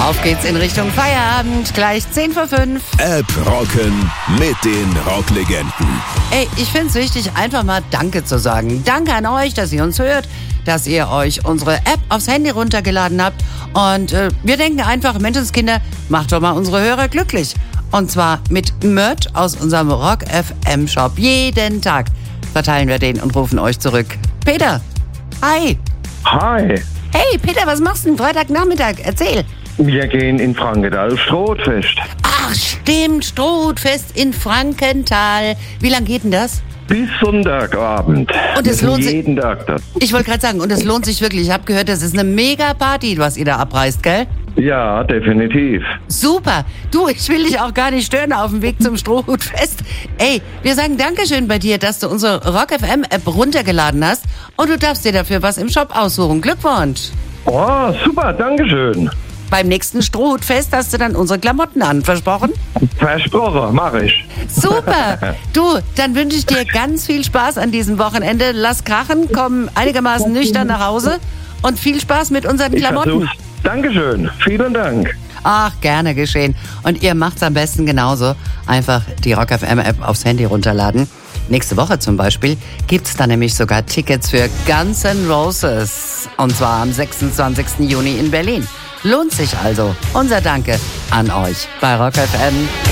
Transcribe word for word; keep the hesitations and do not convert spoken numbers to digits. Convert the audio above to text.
Auf geht's in Richtung Feierabend, gleich zehn vor fünf. App rocken mit den Rocklegenden. Ey, ich find's wichtig, einfach mal Danke zu sagen. Danke an euch, dass ihr uns hört, dass ihr euch unsere App aufs Handy runtergeladen habt. Und äh, wir denken einfach, Menschenskinder, macht doch mal unsere Hörer glücklich. Und zwar mit Merch aus unserem Rock F M Shop. Jeden Tag verteilen wir den und rufen euch zurück. Peter, hi. Hi. Hey, Peter, was machst du denn Freitagnachmittag? Erzähl. Wir gehen in Frankenthal aufs Strohfest. Ach, stimmt, Strohfest in Frankenthal. Wie lang geht denn das? Bis Sonntagabend. Und es Wir lohnt sind sich- jeden Tag das. Ich wollte gerade sagen, und es lohnt sich wirklich. Ich habe gehört, das ist eine Mega-Party, was ihr da abreißt, gell? Ja, definitiv. Super. Du, ich will dich auch gar nicht stören auf dem Weg zum Strohhutfest. Ey, wir sagen Dankeschön bei dir, dass du unsere Rock F M App runtergeladen hast. Und du darfst dir dafür was im Shop aussuchen. Glückwunsch. Oh, super, Dankeschön. Beim nächsten Strohhutfest hast du dann unsere Klamotten an, versprochen? Versprochen, mach ich. Super. Du, dann wünsche ich dir ganz viel Spaß an diesem Wochenende. Lass krachen, komm einigermaßen nüchtern nach Hause und viel Spaß mit unseren Ich Klamotten. versuch's. Dankeschön, vielen Dank. Ach, gerne geschehen. Und ihr macht's am besten genauso. Einfach die Rock F M App aufs Handy runterladen. Nächste Woche zum Beispiel gibt's da nämlich sogar Tickets für Guns N' Roses. Und zwar am sechsundzwanzigsten Juni in Berlin. Lohnt sich also. Unser Danke an euch bei Rock F M.